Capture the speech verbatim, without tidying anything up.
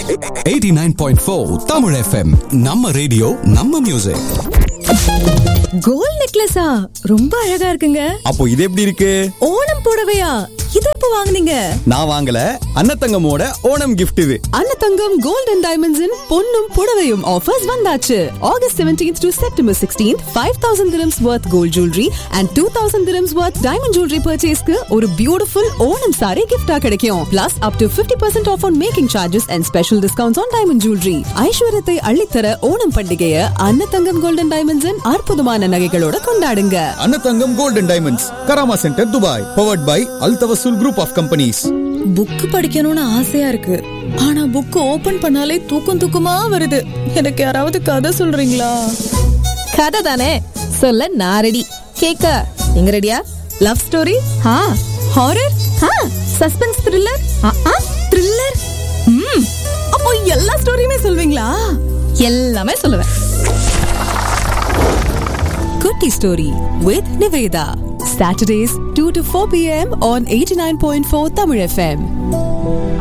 eighty-nine point four Tamil F M. நம்ம radio நம்ம music. Gold நெக்லஸா ரொம்ப அழகா இருக்குங்க. அப்போ இது எப்படி இருக்கு? ஓணம் புடவையா? இது எப்ப வாங்குனீங்க? நான் வாங்கல, அன்னதங்கமோட ஓணம் gift இது. அன்னதங்கம் கோல்ட் அண்ட் டைமண்ட்ஸின் பொன்னும் புடவையும் ஆஃபர்ஸ் வந்தாச்சு. August seventeenth to September sixteenth, five thousand dirhams worth gold jewelry and two thousand dirhams worth diamond jewelry purchaseக்கு ஒரு beautiful ஓணம் saree gift-ஆ கிடைக்கும். Plus up to fifty percent off on making charges and special discounts on diamond jewelry. ஐஸ்வர்யத்தை அள்ளித்தர ஓணம் பண்டிகையை Annathangam gold and டைமண்ட்ஸின் அற்புதமான நகைகளோட கொண்டாடுங்க. Annathangam gold and diamonds, Karama centre, Dubai. Powered by Altawassul Group of Companies. Book படிக்கணும்னு ஆசையா இருக்கு, ஆனா book open பண்ணாலே தூக்கம் தூக்கமா வருது. எனக்கு யாராவது கதை சொல்றீங்களா? கதை தானே சொல்ல நான் ரெடி. கேக்க நீங்க ரெடியா? லவ் ஸ்டோரி, ஹா ஹாரர், ஹா சஸ்பென்ஸ், த்ரில்லர், ஆ த்ரில்லர். ம் அப்போ எல்லா ஸ்டோரியுமே சொல்வீங்களா? எல்லாமே சொல்லுவேன். குட்டி story with Niveda. Saturdays two to four p m on eighty-nine point four Tamil F M.